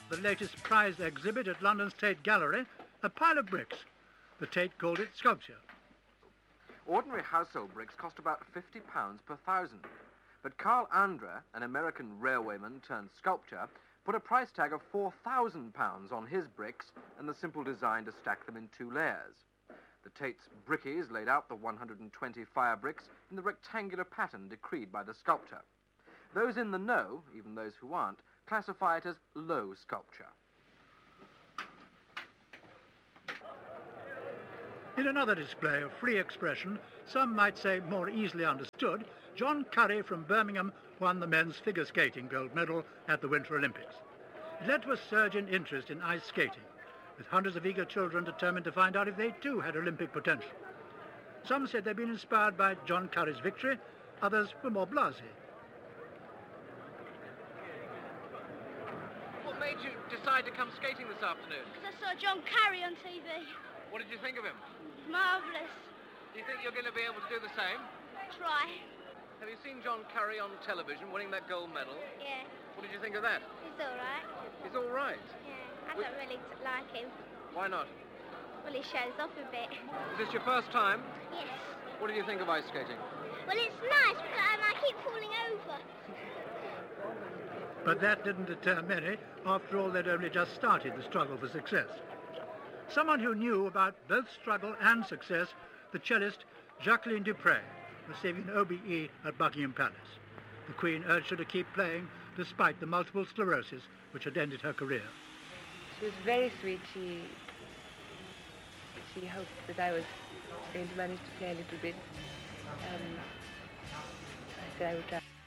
the latest prize exhibit at London's Tate Gallery, a pile of bricks. The Tate called it sculpture. Ordinary household bricks cost about £50 per thousand. But Carl Andre, an American railwayman turned sculptor, put a price tag of £4,000 on his bricks and the simple design to stack them in 2 layers. The Tate's brickies laid out the 120 fire bricks in the rectangular pattern decreed by the sculptor. Those in the know, even those who aren't, classify it as low sculpture. In another display of free expression, some might say more easily understood, John Curry from Birmingham won the men's figure skating gold medal at the Winter Olympics. It led to a surge in interest in ice skating, with hundreds of eager children determined to find out if they too had Olympic potential. Some said they'd been inspired by John Curry's victory, others were more blasé. What made you decide to come skating this afternoon? Because I saw John Curry on TV. What did you think of him? Marvellous. Do you think you're going to be able to do the same? Try. Have you seen John Curry on television winning that gold medal? Yeah. What did you think of that? He's all right. He's all right. Yeah. I don't really like him. Why not? Well, he shows off a bit. Is this your first time? Yes. What did you think of ice skating? Well, it's nice, but I keep falling over. But that didn't deter many. After all, they'd only just started the struggle for success. Someone who knew about both struggle and success, the cellist Jacqueline Dupre, receiving an OBE at Buckingham Palace. The Queen urged her to keep playing despite the multiple sclerosis which had ended her career. She was very sweet. She hoped that I was going to manage to play a little bit. I said I would try.